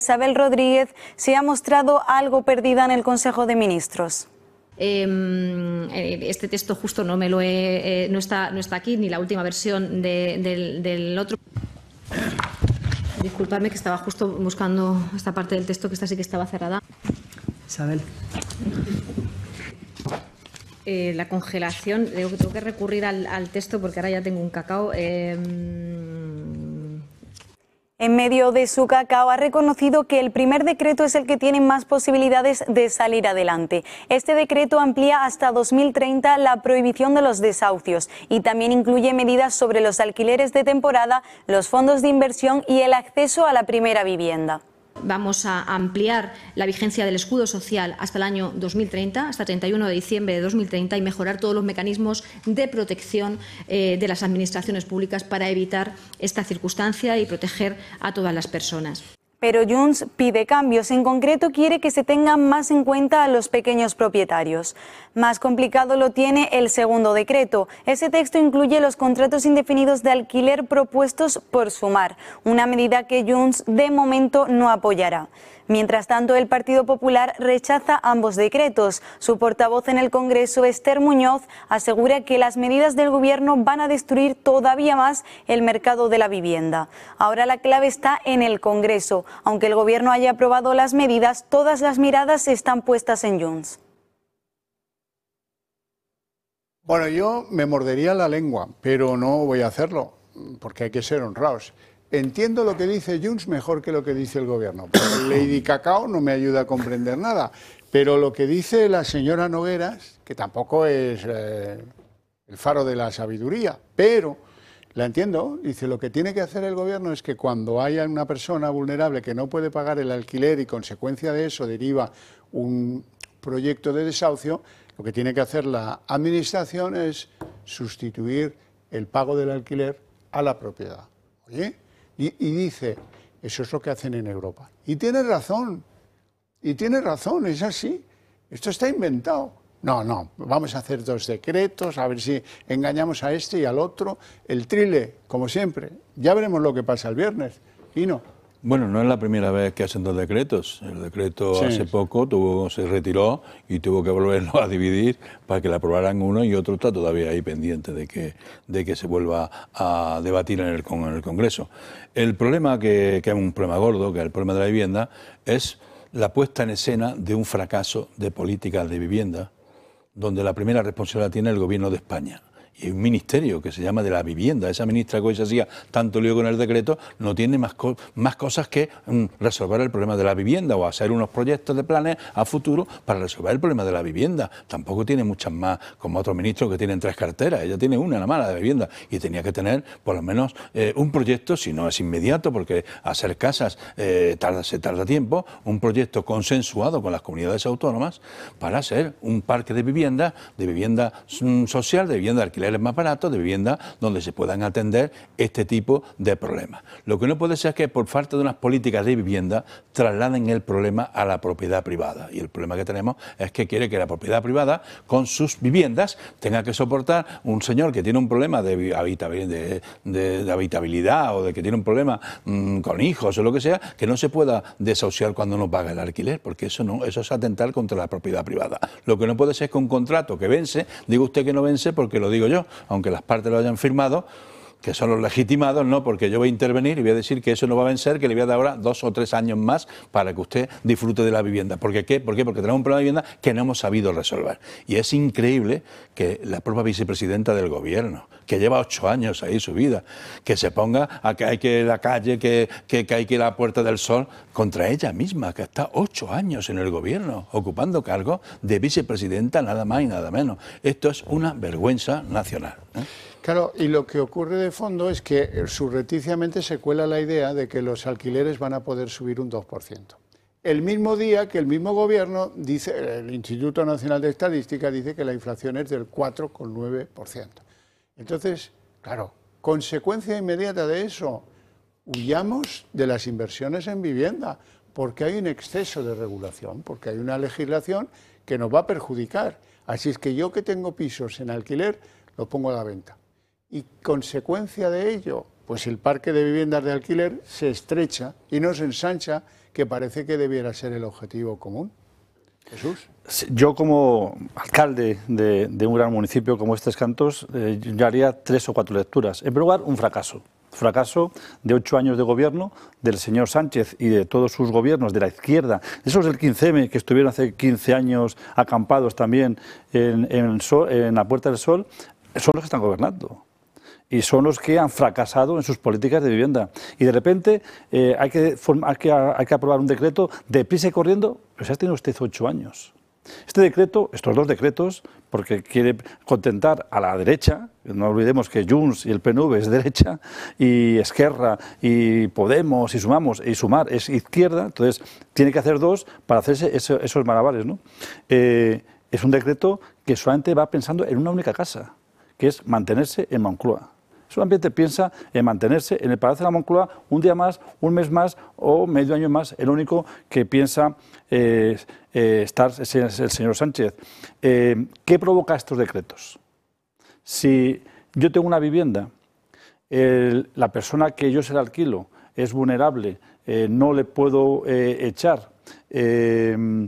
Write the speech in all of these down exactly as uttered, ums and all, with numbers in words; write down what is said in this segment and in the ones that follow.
Isabel Rodríguez se ha mostrado algo perdida en el Consejo de Ministros. Eh, este texto justo no me lo he, eh, no está, no está aquí, ni la última versión de, del, del otro. Disculpadme que estaba justo buscando esta parte del texto, que esta sí que estaba cerrada. Isabel. Eh, la congelación, tengo, tengo que recurrir al, al texto porque ahora ya tengo un cacao. Eh, En medio de su cacao ha reconocido que el primer decreto es el que tiene más posibilidades de salir adelante. Este decreto amplía hasta dos mil treinta la prohibición de los desahucios y también incluye medidas sobre los alquileres de temporada, los fondos de inversión y el acceso a la primera vivienda. Vamos a ampliar la vigencia del escudo social hasta el año dos mil treinta, hasta treinta y uno de diciembre de dos mil treinta, y mejorar todos los mecanismos de protección eh, de las administraciones públicas para evitar esta circunstancia y proteger a todas las personas. Pero Junts pide cambios. En concreto, quiere que se tengan más en cuenta a los pequeños propietarios. Más complicado lo tiene el segundo decreto. Ese texto incluye los contratos indefinidos de alquiler propuestos por Sumar, una medida que Junts de momento no apoyará. Mientras tanto, el Partido Popular rechaza ambos decretos. Su portavoz en el Congreso, Esther Muñoz, asegura que las medidas del Gobierno van a destruir todavía más el mercado de la vivienda. Ahora la clave está en el Congreso. Aunque el Gobierno haya aprobado las medidas, todas las miradas están puestas en Junts. Bueno, yo me mordería la lengua, pero no voy a hacerlo, porque hay que ser honrados. Entiendo lo que dice Junts mejor que lo que dice el Gobierno, porque Lady Cacao no me ayuda a comprender nada, pero lo que dice la señora Nogueras, que tampoco es eh, el faro de la sabiduría, pero la entiendo, dice, lo que tiene que hacer el Gobierno es que cuando haya una persona vulnerable que no puede pagar el alquiler y consecuencia de eso deriva un proyecto de desahucio, lo que tiene que hacer la Administración es sustituir el pago del alquiler a la propiedad. ¿Oye? Y, y dice, eso es lo que hacen en Europa. Y tiene razón, y tiene razón, es así. Esto está inventado. No, no, vamos a hacer dos decretos, a ver si engañamos a este y al otro. El trile, como siempre. Ya veremos lo que pasa el viernes. Y no. Bueno, no es la primera vez que hacen dos decretos. El decreto sí. hace poco tuvo, se retiró y tuvo que volverlo a dividir para que le aprobaran uno, y otro está todavía ahí pendiente de que, de que se vuelva a debatir en el, en el Congreso. El problema, que, que es un problema gordo, que es el problema de la vivienda, es la puesta en escena de un fracaso de políticas de vivienda, donde la primera responsabilidad tiene el Gobierno de España. Y un ministerio que se llama de la vivienda. Esa ministra que hoy se hacía tanto lío con el decreto no tiene más, co más cosas que mm, resolver el problema de la vivienda o hacer unos proyectos de planes a futuro para resolver el problema de la vivienda. Tampoco tiene muchas más, como otros ministros que tienen tres carteras. Ella tiene una, nada más, la de vivienda, y tenía que tener por lo menos eh, un proyecto, si no es inmediato, porque hacer casas eh, tarda, se tarda tiempo, un proyecto consensuado con las comunidades autónomas para hacer un parque de vivienda, de vivienda mm, social, de vivienda de alquiler más baratos, de vivienda donde se puedan atender este tipo de problemas. Lo que no puede ser es que por falta de unas políticas de vivienda trasladen el problema a la propiedad privada. Y el problema que tenemos es que quiere que la propiedad privada, con sus viviendas, tenga que soportar un señor que tiene un problema de habitabilidad, de, de, de habitabilidad o de que tiene un problema mmm, con hijos o lo que sea, que no se pueda desahuciar cuando no paga el alquiler, porque eso no, eso es atentar contra la propiedad privada. Lo que no puede ser es que un contrato que vence, diga usted que no vence porque lo digo yo, aunque las partes lo hayan firmado, que son los legitimados, no, porque yo voy a intervenir y voy a decir que eso no va a vencer, que le voy a dar ahora dos o tres años más para que usted disfrute de la vivienda. ¿Por qué? ¿Por qué? Porque tenemos un problema de vivienda que no hemos sabido resolver. Y es increíble que la propia vicepresidenta del Gobierno, que lleva ocho años ahí su vida, que se ponga a que hay que ir a la calle, que, que, que hay que ir a la Puerta del Sol, contra ella misma, que está ocho años en el Gobierno, ocupando cargo de vicepresidenta, nada más y nada menos. Esto es una vergüenza nacional, ¿eh? Claro, y lo que ocurre de fondo es que surreticiamente se cuela la idea de que los alquileres van a poder subir un dos por ciento. El mismo día que el mismo Gobierno dice, el Instituto Nacional de Estadística dice que la inflación es del cuatro coma nueve por ciento. Entonces, claro, consecuencia inmediata de eso, huyamos de las inversiones en vivienda, porque hay un exceso de regulación, porque hay una legislación que nos va a perjudicar. Así es que yo que tengo pisos en alquiler, los pongo a la venta. Y consecuencia de ello, pues el parque de viviendas de alquiler se estrecha y no se ensancha, que parece que debiera ser el objetivo común. Jesús. Yo, como alcalde de, de un gran municipio como Tres Cantos, eh, yo haría tres o cuatro lecturas. En primer lugar, un fracaso. Fracaso de ocho años de gobierno del señor Sánchez y de todos sus gobiernos de la izquierda, esos del quince eme que estuvieron hace quince años acampados también en, en, Sol, en la Puerta del Sol, son los que están gobernando. Y son los que han fracasado en sus políticas de vivienda. Y de repente eh, hay, que hay, que, hay que aprobar un decreto deprisa y corriendo, pues ya tiene usted ocho años. Este decreto, estos dos decretos, porque quiere contentar a la derecha, no olvidemos que Junts y el P N V es derecha, y Esquerra y Podemos y Sumamos y Sumar es izquierda, entonces tiene que hacer dos para hacerse eso, esos malabares, ¿no? Eh, es un decreto que solamente va pensando en una única casa, que es mantenerse en Moncloa. Solamente piensa en mantenerse en el Palacio de la Moncloa un día más, un mes más o medio año más. El único que piensa eh, eh, estar es el señor Sánchez. Eh, ¿Qué provoca estos decretos? Si yo tengo una vivienda, el, la persona que yo se la alquilo es vulnerable, eh, no le puedo eh, echar, eh,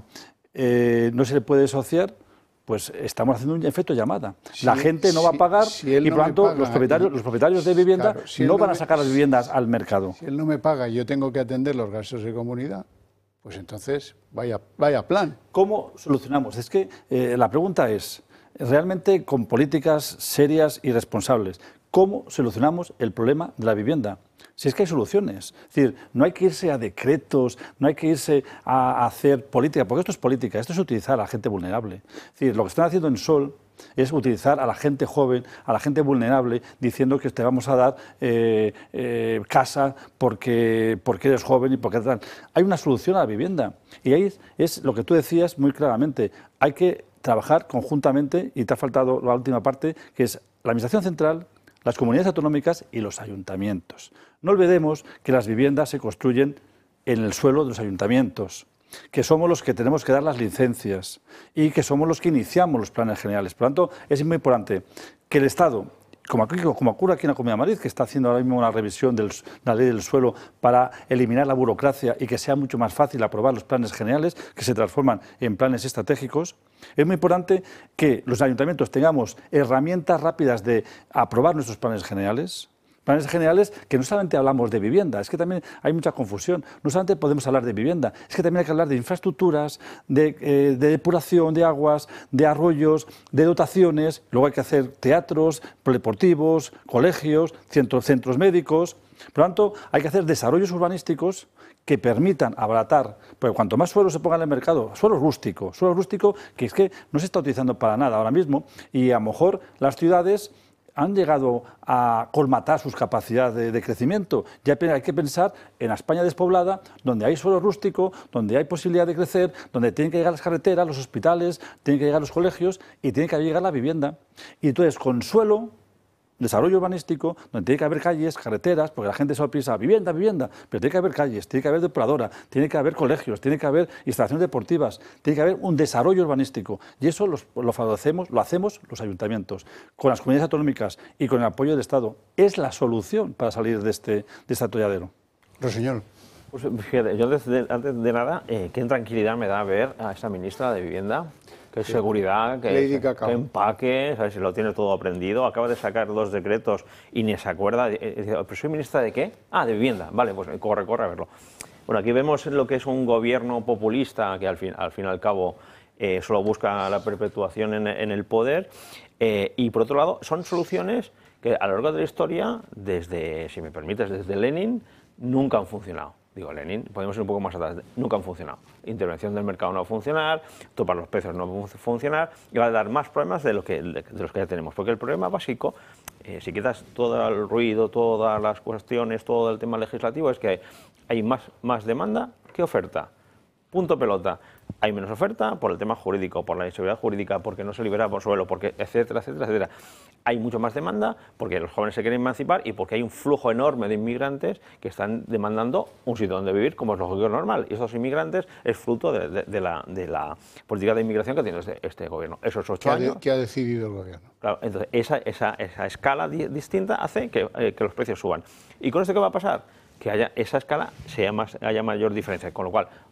eh, no se le puede desociar, pues estamos haciendo un efecto llamada. Si, la gente no va a pagar si, si y por lo tanto paga, los propietarios, los propietarios de vivienda claro, si no van no me, a sacar las viviendas al mercado. Si él no me paga y yo tengo que atender los gastos de comunidad, pues entonces vaya, vaya plan. ¿Cómo solucionamos? Es que eh, la pregunta es, realmente con políticas serias y responsables, ¿cómo solucionamos el problema de la vivienda? Si es que hay soluciones. Es decir, no hay que irse a decretos, no hay que irse a hacer política, porque esto es política, esto es utilizar a la gente vulnerable. Es decir, lo que están haciendo en Sol es utilizar a la gente joven, a la gente vulnerable, diciendo que te vamos a dar eh, eh, casa porque, porque eres joven y porque tal. Hay una solución a la vivienda. Y ahí es, es lo que tú decías muy claramente. Hay que trabajar conjuntamente, y te ha faltado la última parte, que es la Administración Central, las comunidades autonómicas y los ayuntamientos. No olvidemos que las viviendas se construyen en el suelo de los ayuntamientos, que somos los que tenemos que dar las licencias y que somos los que iniciamos los planes generales. Por lo tanto, es muy importante que el Estado, como, aquí, como ocurre aquí en la Comunidad de Madrid, que está haciendo ahora mismo una revisión de la ley del suelo para eliminar la burocracia y que sea mucho más fácil aprobar los planes generales, que se transforman en planes estratégicos, es muy importante que los ayuntamientos tengamos herramientas rápidas de aprobar nuestros planes generales. Planes generales que no solamente hablamos de vivienda, es que también hay mucha confusión. No solamente podemos hablar de vivienda, es que también hay que hablar de infraestructuras, de, eh, de depuración de aguas, de arroyos, de dotaciones. Luego hay que hacer teatros, deportivos, colegios, centros, centros médicos. Por lo tanto, hay que hacer desarrollos urbanísticos que permitan abaratar, porque cuanto más suelo se ponga en el mercado, suelo rústico, suelo rústico que es que no se está utilizando para nada ahora mismo, y a lo mejor las ciudades han llegado a colmatar sus capacidades de, de crecimiento. Ya hay que pensar en la España despoblada, donde hay suelo rústico, donde hay posibilidad de crecer, donde tienen que llegar las carreteras, los hospitales, tienen que llegar los colegios y tiene que llegar la vivienda. Y entonces, con suelo, desarrollo urbanístico, donde tiene que haber calles, carreteras, porque la gente solo piensa vivienda, vivienda, pero tiene que haber calles, tiene que haber depuradora, tiene que haber colegios, tiene que haber instalaciones deportivas, tiene que haber un desarrollo urbanístico. Y eso los, lo favorecemos, lo hacemos los ayuntamientos, con las comunidades autonómicas y con el apoyo del Estado. Es la solución para salir de este, de este atolladero. Rossinyol. Pues fíjate, yo antes de, antes de nada, eh, qué tranquilidad me da ver a esta ministra de Vivienda. Qué seguridad, que, que empaque, ¿sabes? Si lo tiene todo aprendido. Acaba de sacar dos decretos y ni se acuerda. ¿Pero soy ministra de qué? Ah, de vivienda. Vale, pues corre, corre a verlo. Bueno, aquí vemos lo que es un gobierno populista que al fin, al fin y al cabo eh, solo busca la perpetuación en, en el poder. Eh, y por otro lado, son soluciones que a lo largo de la historia, desde, si me permites, desde Lenin, nunca han funcionado. Digo, Lenin, podemos ir un poco más atrás, nunca han funcionado. Intervención del mercado no va a funcionar, topar los precios no va a funcionar y va a dar más problemas de, lo que, de, de los que ya tenemos. Porque el problema básico, eh, si quitas todo el ruido, todas las cuestiones, todo el tema legislativo, es que hay más, más demanda que oferta. Punto pelota. Hay menos oferta por el tema jurídico, por la inseguridad jurídica, porque no se libera por suelo, porque etcétera, etcétera, etcétera. Hay mucho más demanda porque los jóvenes se quieren emancipar y porque hay un flujo enorme de inmigrantes que están demandando un sitio donde vivir, como es lógico y normal. Y esos inmigrantes es fruto de, de, de, la, de la política de inmigración que tiene este, este gobierno. Esos ocho ¿Qué años. Ha de, ¿Qué ha decidido el gobierno? Claro, entonces esa, esa, esa escala di, distinta hace que, eh, que los precios suban. ¿Y con esto qué va a pasar? que haya esa escala, sea más, haya mayor diferencia. Con lo cual,